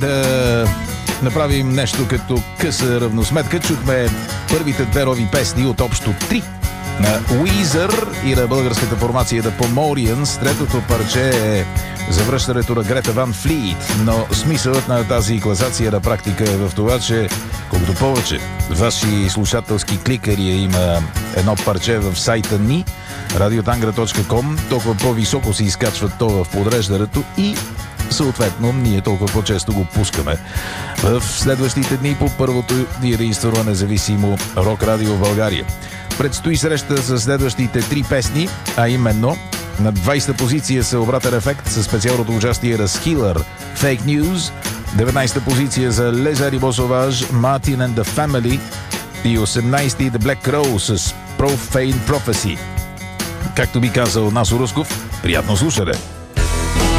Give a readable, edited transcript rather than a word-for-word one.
Да направим нещо като къса равносметка. Чухме първите две рови песни от общо три на Уизър и на българската формация The Pomorians. Третото парче е завръщането на Грета Ван Флит, но смисълът на тази класация на практика е в това, че колкото повече ваши слушателски кликари има едно парче в сайта ни radiotangra.com, толкова по-високо се изкачва то в подреждането и съответно ние толкова по-често го пускаме в следващите дни по първото единствено независимо рок радио в България. Предстои среща с следващите три песни, а именно на 20-та позиция са Обратен ефект със специалното участие на Skiller Fake News, 19-та позиция за Les Animaux Sauvages Martin and the Family и 18-ти The Black Crow с Profane Prophecy. Както би казал Насо Русков, приятно слушане!